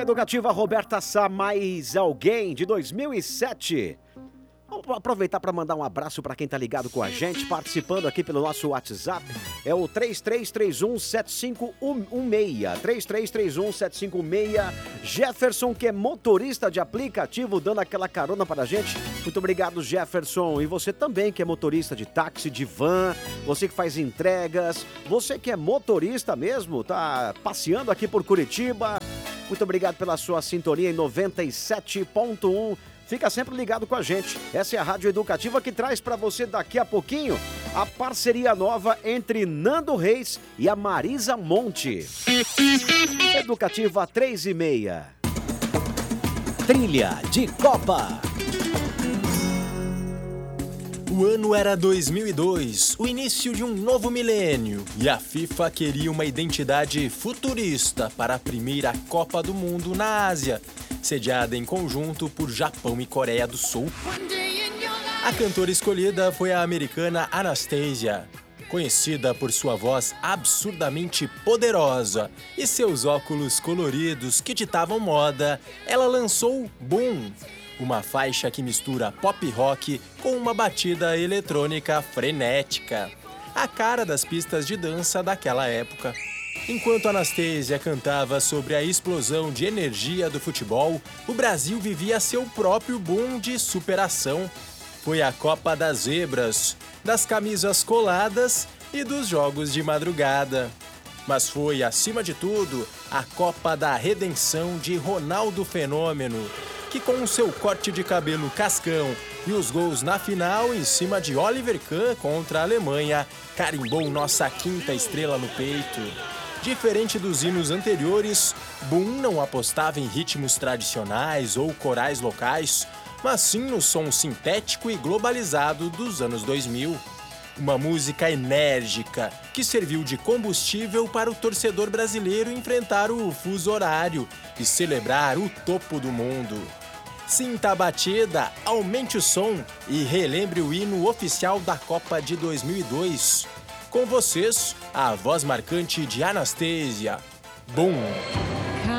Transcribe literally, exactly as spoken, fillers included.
Na Educativa Roberta Sá, mais alguém de dois mil e sete. Vamos aproveitar para mandar um abraço para quem tá ligado com a gente, participando aqui pelo nosso WhatsApp. É o três três três um, sete cinco um seis. três três três um, sete cinco um seis. Jefferson, que é motorista de aplicativo, dando aquela carona para a gente. Muito obrigado, Jefferson. E você também, que é motorista de táxi, de van, você que faz entregas, você que é motorista mesmo, tá passeando aqui por Curitiba. Muito obrigado pela sua sintonia em noventa e sete ponto um. Fica sempre ligado com a gente. Essa é a Rádio Educativa que traz para você daqui a pouquinho a parceria nova entre Nando Reis e a Marisa Monte. Educativa três e meia. Trilha de Copa. O ano era dois mil e dois, o início de um novo milênio, e a FIFA queria uma identidade futurista para a primeira Copa do Mundo na Ásia, sediada em conjunto por Japão e Coreia do Sul. A cantora escolhida foi a americana Anastasia. Conhecida por sua voz absurdamente poderosa e seus óculos coloridos que ditavam moda, ela lançou Boom, uma faixa que mistura pop rock com uma batida eletrônica frenética, a cara das pistas de dança daquela época. Enquanto Anastasia cantava sobre a explosão de energia do futebol, o Brasil vivia seu próprio boom de superação. Foi a Copa das Zebras, das camisas coladas e dos jogos de madrugada. Mas foi, acima de tudo, a Copa da Redenção de Ronaldo Fenômeno, que com o seu corte de cabelo cascão e os gols na final em cima de Oliver Kahn contra a Alemanha, carimbou nossa quinta estrela no peito. Diferente dos hinos anteriores, Boom não apostava em ritmos tradicionais ou corais locais, mas sim no som sintético e globalizado dos anos dois mil. Uma música enérgica que serviu de combustível para o torcedor brasileiro enfrentar o fuso horário e celebrar o topo do mundo. Sinta a batida, aumente o som e relembre o hino oficial da Copa de dois mil e dois. Com vocês, a voz marcante de Anastasia. Boom!